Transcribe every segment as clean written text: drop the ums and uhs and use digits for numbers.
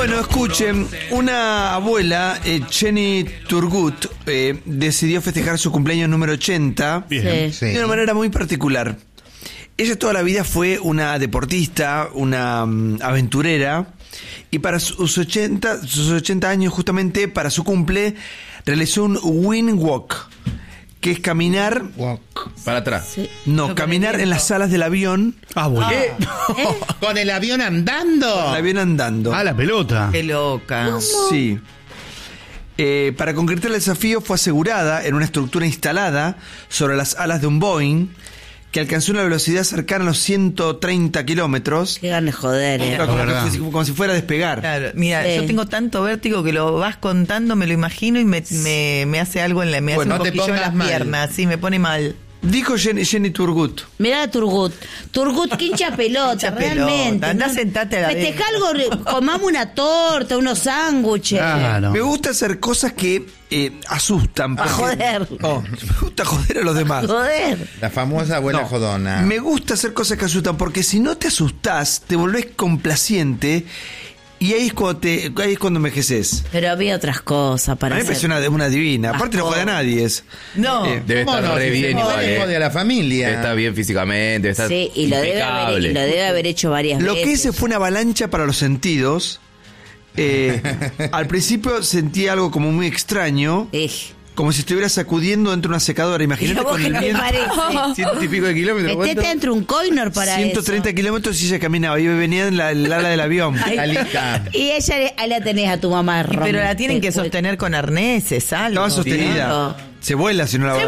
Bueno, escuchen, una abuela, Jenny Turgut, decidió festejar su cumpleaños número 80 Bien. Sí. de una manera muy particular. Ella toda la vida fue una deportista, una aventurera, y para sus 80 años, justamente para su cumple, realizó un wind walk, que es caminar, Para atrás. Sí. no, caminar en las alas del avión, Ah, bueno. ¿Con el avión andando? el avión andando. Ah, la pelota. Qué loca. Sí. Para concretar el desafío fue asegurada en una estructura instalada sobre las alas de un Boeing que alcanzó una velocidad cercana a los 130 kilómetros. Qué ganas de joder, Como si fuera a despegar. Claro, mira, Sí. yo tengo tanto vértigo que lo vas contando, me lo imagino y me hace algo en la, me Bueno, hace no un te cosquillo en pongas las mal. piernas, sí, me pone mal. Dijo Jenny Turgut. Mirá a Turgut, que hincha pelota, Hincha realmente. pelota. Andá, sentate a la Festeja vez. algo, comamos una torta, unos sándwiches. Claro. Me gusta hacer cosas que asustan. A joder. No, me gusta joder a los demás. Joder. La famosa abuela No, jodona. Me gusta hacer cosas que asustan porque si no te asustás, te volvés complaciente y ahí es cuando envejeces. Pero había otras cosas A para mí me hacer. parece una divina. Aparte no jode a nadie. No, Debe ¿Cómo estar no? re Si bien se igual, jode, jode a la familia. Está bien físicamente, debe estar Sí, y lo impecable. debe haber hecho varias Lo veces. que hice fue una avalancha para los sentidos. Al principio sentí algo como muy extraño, como si estuviera sacudiendo dentro de una secadora. Imagínate ¿Y a vos con qué el te viento. parece? 100 y pico de kilómetros. Esté ¿cuánto? dentro un coinor para 130 eso. kilómetros y ella caminaba. Y venía en el ala del avión. Ay, Alica. y ella ahí la tenés a tu mamá. pero la tienen que sostener. sostener con arneses, algo. Estaba sostenida. Claro. Se vuela si no la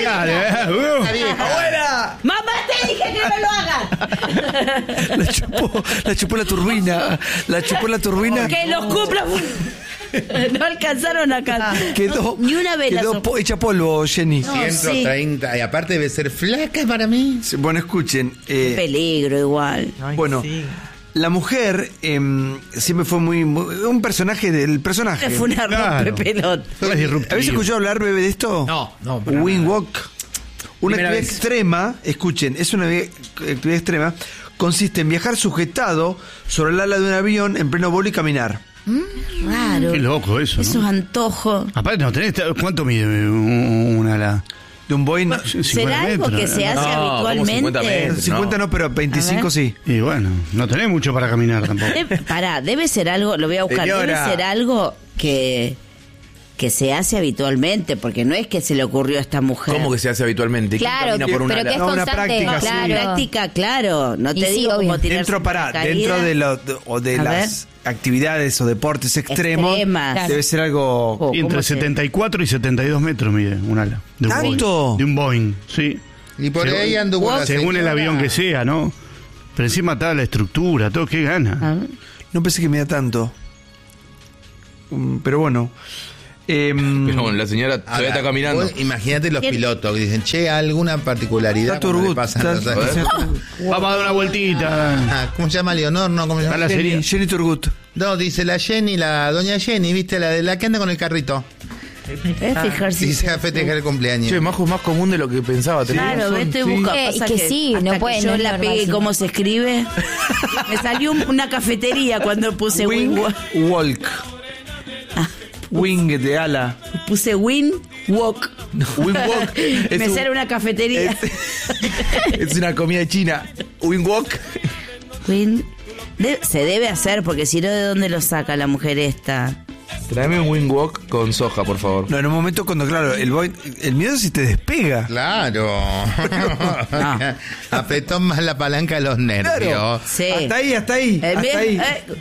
¡Abuela! ¡Mamá, te dije que no lo hagas! La chupó la turbina. La chupó la turbina. ¡Que los cumpla! No alcanzaron acá. Quedó, Ni una vela. quedó hecha polvo, Jenny. No, 130. Y aparte debe ser flaca para mí. Bueno, escuchen. Peligro igual. Ay, Bueno, sí. la mujer siempre fue muy un personaje del personaje. Fue una Claro. rompepelota. Es disruptivo. ¿Habéis escuchado hablar, bebé, de esto? No. Wind walk. Una Primera actividad vez. extrema, escuchen, es una actividad extrema, consiste en viajar sujetado sobre el ala de un avión en pleno vuelo y caminar. Raro. Qué loco eso, ¿no? Esos antojos. Aparte, no tenés. ¿Cuánto mide una ala? De un Boeing. 50 ¿Será algo metros, que se hace No, como habitualmente? 50 metros. 50 no, pero 25 A ver. sí. Y bueno, no tenés mucho para caminar tampoco. Debe ser algo, lo voy a buscar, Señora. debe ser algo que se hace habitualmente, porque no es que se le ocurrió a esta mujer. ¿Cómo que se hace habitualmente? ¿Quién Claro, camina por una pero que es ala? No, una constante. práctica, sí. Claro. Práctica, claro. No Y te sí, digo obvio. cómo tirar Dentro de A las actividades o deportes extremos, Extremas. debe ser algo. Oh, Y entre ¿cómo se- 74 y 72 metros mide un ala. De un ¿Tanto? Boeing. De un Boeing, sí. Y por Según- ahí anduvo la Según el señora. avión que sea, ¿no? Pero encima está la estructura, todo, qué gana. A ver. No pensé que me da tanto. Pero bueno. Pero bueno, la señora todavía Ahora, está caminando. vos Imagínate los ¿Quién? pilotos que dicen, che, alguna particularidad. Está cuando le Turgut. pasan los años? Vamos a dar una vueltita. Ah, ¿cómo se llama Leonor? No, ¿cómo se Está llama? la serie. Jenny Turgut. No, dice la Jenny, la doña Jenny, ¿viste? La que anda con el carrito. Es fijarse. Sí, se va a festejar el cumpleaños. Che, Majo es más común de lo que pensaba. tenés Claro, razón, estoy sí. buscando. Y Pasa que sí, hasta no que pueden, yo no es la normal, pegué sí. cómo se escribe. Me salió una cafetería cuando puse Wing wing. walk. Wing de ala. Puse wing walk. Wing walk. Me sale una cafetería. Es una comida china. Wing walk. Wing. Se debe hacer, porque si no, ¿de dónde lo saca la mujer esta? Tráeme un wing walk con soja, por favor. No, en un momento cuando, claro, el miedo si te despega. Claro. No. Apretó más la palanca de los nervios. Claro. Sí. Hasta ahí, hasta ahí. El Hasta miedo- ahí.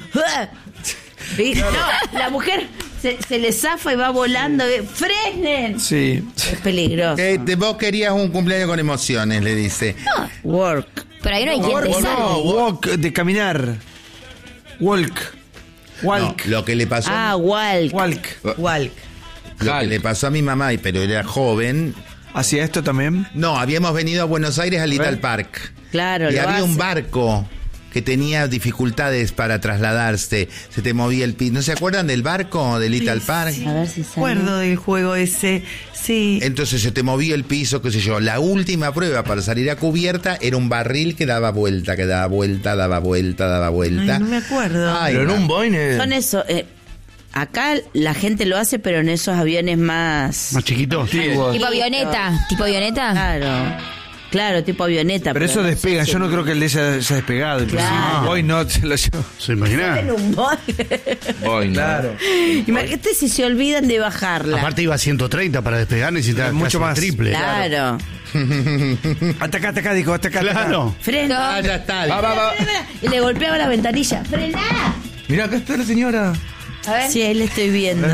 Y no, la mujer se le zafa y va volando. ¡Frenen! Sí. Es peligroso. Vos querías un cumpleaños con emociones, le dice. Work. Pero ahí no hay quien Walk, te no, salve. walk de caminar. Walk. No, Walk. lo que le pasó. Ah, walk. Walk. Walk. Lo que le pasó a mi mamá, pero era joven. ¿Hacía esto también? No, habíamos venido a Buenos Aires al Little Park. Claro, Y lo había un hace. barco que tenía dificultades para trasladarse, se te movía el piso. ¿No se acuerdan del barco de Little Park? A ver si sale. Recuerdo del juego ese, sí. Entonces se te movía el piso, qué sé yo. La última prueba para salir a cubierta era un barril que daba vuelta, daba vuelta. Ay, no me acuerdo. Ay, Pero en un Boeing... Son eso. Acá la gente lo hace, pero en esos aviones más... Más chiquito. Tipo avioneta. Tipo avioneta. Claro, tipo avioneta. Pero eso no despega. sé si- Yo no creo que el de ella haya despegado. Claro. Hoy no se lo llevo. ¿Se imagina? En un Boeing. Boeing, Claro. Imagínate si se olvidan de bajarla. Aparte iba a 130 para despegar, necesitaba Mucho casi más. triple. Claro. Hasta acá, dijo, hasta acá. Claro. Frena. Ah, ya está. Va. Y le golpeaba la ventanilla. ¡Frená! Mirá, acá está la señora. A ver. Sí, ahí le estoy viendo.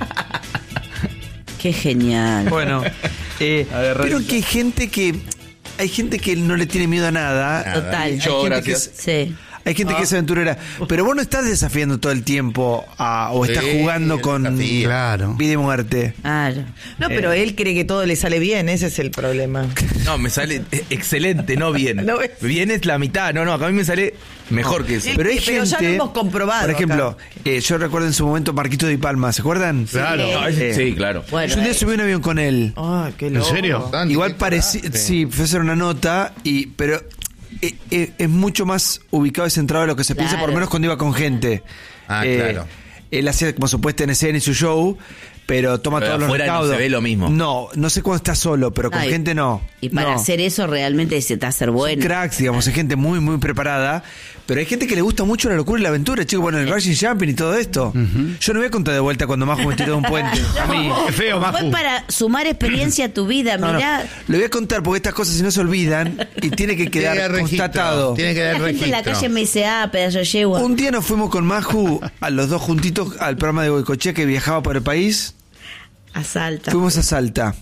Qué genial. Bueno, pero que hay gente que no le tiene miedo a nada. Total. Hay Yo, gente que gracias. Sí. Hay gente que es aventurera, pero vos no estás desafiando todo el tiempo o estás Sí, jugando con desafío. Claro. vida y muerte. Claro. No, pero él cree que todo le sale bien, ese es el problema. No, me sale excelente, no bien. ¿No ves? Bien es la mitad. No, acá a mí me sale mejor que eso. Sí. Pero hay Pero ya gente, lo hemos comprobado por ejemplo, yo recuerdo en su momento Marquito Di Palma, ¿se acuerdan? Claro. No, sí, claro. Bueno, Yo un día subí un avión con él. Ah, qué ¿En loco. serio? Igual parecía, sí, fue a hacer una nota, pero es mucho más ubicado y centrado en lo que se piensa, por lo menos cuando iba con gente. Ah, claro. Él hacía como su puesta en escena y su show, pero toma Pero todos los afuera no recaudos. se ve lo mismo. No sé cuando está solo, pero con Ay, gente no. Y para No. hacer eso realmente necesitas ser Son bueno. cracks, digamos, hay gente muy, muy preparada, pero hay gente que le gusta mucho la locura y la aventura, chicos, bueno, el bungee jumping y todo esto. Yo no voy a contar de vuelta cuando Majo me tiró de un puente. A mí. Qué feo, Fue Maju. para sumar experiencia a tu vida, No, no. mirá. Le voy a contar porque estas cosas si no se olvidan y tiene que quedar constatado. Tiene que dar La gente en la registro. calle me dice, pedazo de yegua. Un día nos fuimos con Maju a los dos juntitos al programa de Goicoechea que viajaba por el país. Asalta. Fuimos a Salta.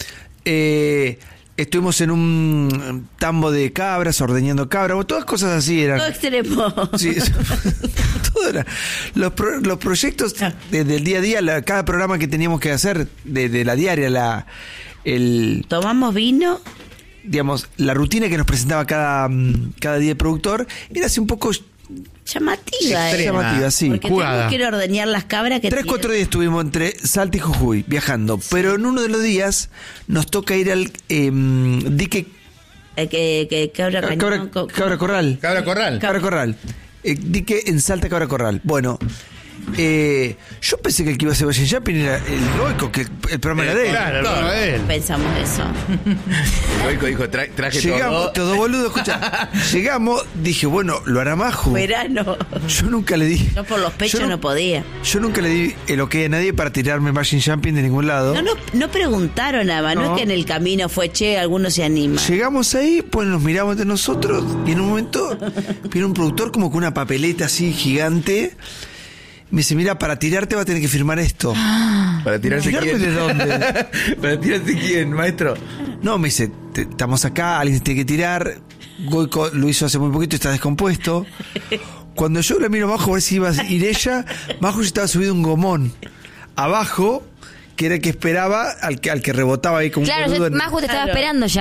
Estuvimos en un tambo de cabras, ordeñando cabras, todas cosas así eran. Todo extremo. Sí, todo era. Los proyectos del día a día, cada programa que teníamos que hacer, de la diaria, Tomamos vino. digamos, la rutina que nos presentaba cada día el productor, era así un poco Llamativa. llamativa, sí. Porque jugada. tenemos que ir a ordeñar las cabras que 3-4 días estuvimos entre Salta y Jujuy viajando, pero en uno de los días nos toca ir al dique cabra cañón. Cabra Corral. Cabra Corral. Cabra Corral. Dique en Salta, Cabra Corral. Bueno, yo pensé que el que iba a hacer Valle Jumping era el Goico, que el programa era de él. Claro, el programa de él. Pensamos eso. Goico dijo, traje Llegamos, todo boludo, escucha. Llegamos, dije, bueno, lo hará Maju. Verano. Yo nunca le di. No por los pechos Yo no podía. Yo nunca le di el ok a nadie para tirarme Valle Jumping de ningún lado. No preguntaron nada más. No No. es que en el camino fue, alguno se anima. Llegamos ahí, pues nos miramos entre nosotros y en un momento viene un productor como con una papeleta así gigante. Me dice, mira, para tirarte va a tener que firmar esto. Para tirarse ¿Tirarme quién. de dónde? Para tirarse quién, maestro. No, me dice, estamos acá, alguien se tiene que tirar. Goico lo hizo hace muy poquito y está descompuesto. Cuando yo la miro abajo a ver si iba a ir ella, Majo ya estaba subido un gomón. Abajo, que era el que esperaba al que rebotaba ahí como un Claro, boludo en- Maju te estaba Claro. esperando ya.